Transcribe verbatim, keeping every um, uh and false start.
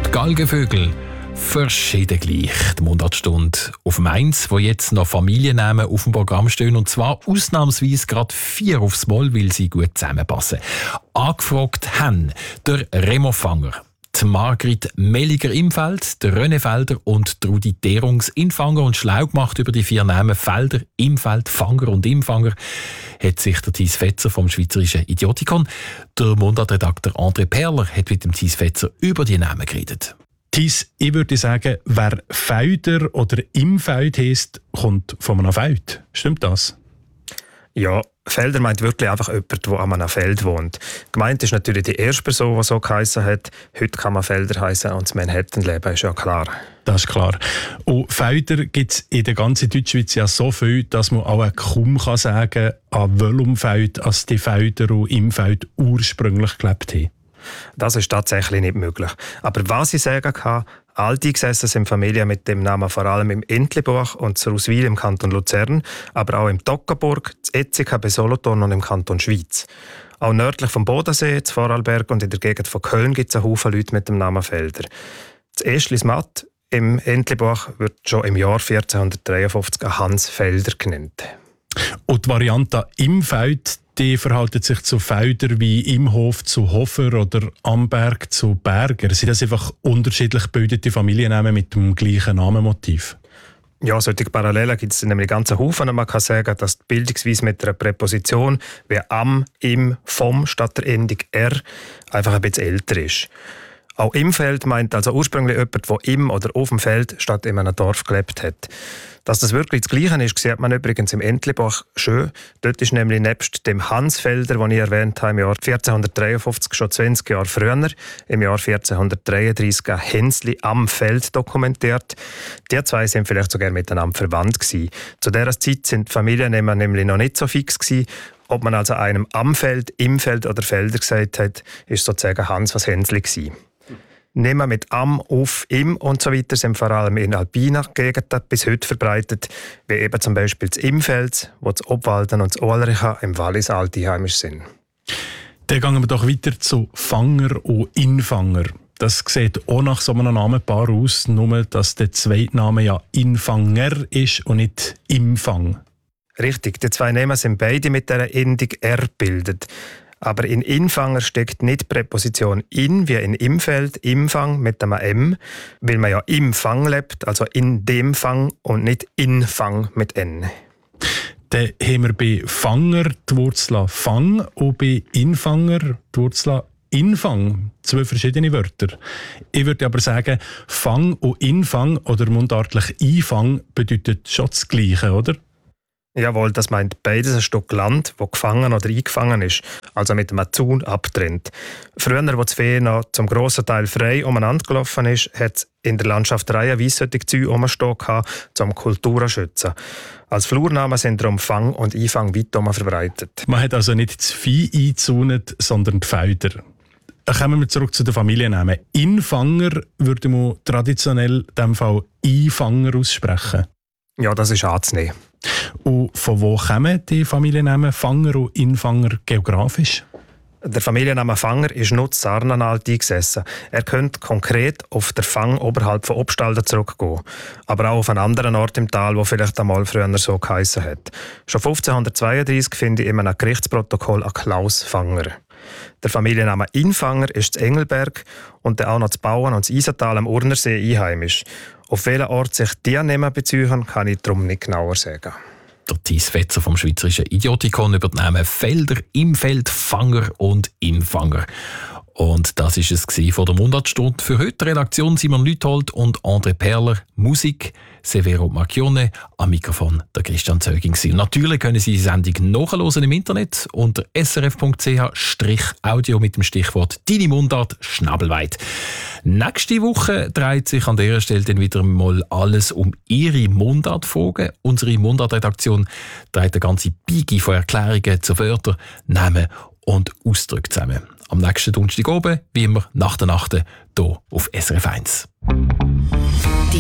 Die Galgenvögel, verschieden gleich. Die Mundartstunde auf Mainz, wo jetzt noch Familiennamen auf dem Programm stehen. Und zwar ausnahmsweise gerade vier aufs Mal, weil sie gut zusammenpassen. Angefragt haben der Remo Fanger, die Margrit Melliger-Imfeld, der René Felder und die Rudi Derungs-Infanger. Und schlau gemacht über die vier Namen Felder, Imfeld, Fanger und Imfanger hat sich der Thies Fetzer vom Schweizerischen Idiotikon. Der Mundartredakteur André Perler hat mit dem Thies Fetzer über die Namen geredet. Thies, ich würde sagen, wer Felder oder Imfeld heisst, kommt von einem Feld. Stimmt das? Ja, Felder meint wirklich einfach jemand, der an einem Feld wohnt. Gemeint ist natürlich die erste Person, die so geheissen hat. Heute kann man Felder heissen und das Manhattan-Leben ist ja klar. Das ist klar. Und Felder gibt es in der ganzen Deutschschweiz ja so viel, dass man auch kaum kann sagen kann, an welchem Feld als die Felder und Imfeld ursprünglich gelebt haben. Das ist tatsächlich nicht möglich. Aber was ich sagen kann, alteingesessen sind Familien mit dem Namen vor allem im Entlebuch und Zuruswil im Kanton Luzern, aber auch im Toggenburg, in Etzika bei Solothurn und im Kanton Schwyz. Auch nördlich vom Bodensee, in Vorarlberg und in der Gegend von Köln gibt es einen Haufen Leute mit dem Namen Felder. Das Eschlismatt im Entlebuch wird schon im Jahr vierzehnhundertdreiundfünfzig Hans Felder genannt. Und die Variante Imfeld, die verhalten sich zu Feldern wie Imhof zu Hofer oder Amberg zu Berger. Sind das einfach unterschiedlich gebildete Familiennamen mit dem gleichen Namenmotiv? Ja, solche Parallelen gibt es nämlich ganz Haufen. Man kann sagen, dass die Bildungsweise mit einer Präposition wie am, im, vom statt der Endung er einfach ein bisschen älter ist. Auch Imfeld meint also ursprünglich jemand, der im oder auf dem Feld statt in einem Dorf gelebt hat. Dass das wirklich das Gleiche ist, sieht man übrigens im Entlebuch schön. Dort ist nämlich nebst dem Hans Felder, den ich erwähnt habe, im Jahr vierzehnhundertdreiundfünfzig, schon zwanzig Jahre früher, im Jahr vierzehnhundertdreiunddreißig ein Hänsli am Feld dokumentiert. Die zwei sind vielleicht sogar miteinander verwandt gewesen. Zu dieser Zeit sind die Familiennamen nämlich noch nicht so fix gewesen. Ob man also einem am Feld, im Feld oder Felder gesagt hat, ist sozusagen Hans was Hänsli gewesen. Nehmen mit am, auf, im und so weiter sind vor allem in alpiner Gegenden bis heute verbreitet, wie eben zum Beispiel das Imfeld, wo das Obwalden und das Ohlricha im Wallis altiheimisch sind. Dann gehen wir doch weiter zu Fanger und Infanger. Das sieht auch nach so einem Namenpaar aus, nur dass der zweite Name ja Infanger ist und nicht Imfang. Richtig, die zwei Namen sind beide mit der Endung R gebildet. Aber in Infanger steckt nicht die Präposition in wie in Imfeld, Imfang mit einem M, weil man ja im Fang lebt, also in dem Fang und nicht in Fang mit N. Dann haben wir bei Fanger die Wurzel Fang und bei Infanger die Wurzel Infang. Zwei verschiedene Wörter. Ich würde aber sagen, Fang und Infang oder mundartlich Einfang bedeutet schon das Gleiche, oder? Jawohl, das meint beides ein Stück Land, das gefangen oder eingefangen ist, also mit einem Zaun abtrennt. Früher, als das Vieh noch zum grossen Teil frei umeinander gelaufen ist, hat es in der Landschaft reihenweise solche Zäune rumstehen gehabt, um Kulturen zu schützen. Als Flurnamen sind darum Fang und Einfang weit herum verbreitet. Man hat also nicht das Vieh eingezäunt, sondern die Felder. Kommen wir zurück zu den Familiennamen. Infanger würde man traditionell in diesem Fall Einfanger aussprechen. Ja, das ist anzunehmen. Und von wo kommen die Familiennamen Fanger und Infanger geografisch? Der Familienname Fanger ist nur in Sarnenalt eingesessen. Er könnte konkret auf den Fang oberhalb von Obstalden zurückgehen. Aber auch auf einen anderen Ort im Tal, wo vielleicht einmal früher so geheissen hat. Schon fünfzehnhundertzweiunddreißig finde ich in einem Gerichtsprotokoll einen Klaus Fanger. Der Familienname Infanger ist zu Engelberg und auch noch zu Bauen und das Isental am Urnersee einheimisch. Auf welchen Ort sich die Namen beziehen, kann ich darum nicht genauer sagen. Der Thies Fetzer vom Schweizerischen Idiotikon über die Namen Felder, Imfeld, Fanger und Infanger. Und das war es von der Mundartstunde für heute. Redaktion Simon Lüthold und André Perler. Musik Severo Marchione. Am Mikrofon der Christian Zöging. Und natürlich können Sie die Sendung nachhören im Internet unter s r f punkt c h audio mit dem Stichwort «Deine Mundart schnabelweit». Nächste Woche dreht sich an dieser Stelle dann wieder mal alles um Ihre Mundartfragen. Unsere Mundartredaktion trägt eine ganze Biege von Erklärungen zu Wörtern, Namen und Ausdrücken zusammen. Am nächsten Donnerstag oben, wie immer, nach der Nacht, hier auf S R F eins.